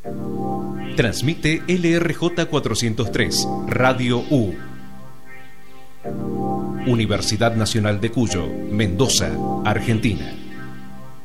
Transmite LRJ 403, Radio U. Universidad Nacional de Cuyo, Mendoza, Argentina.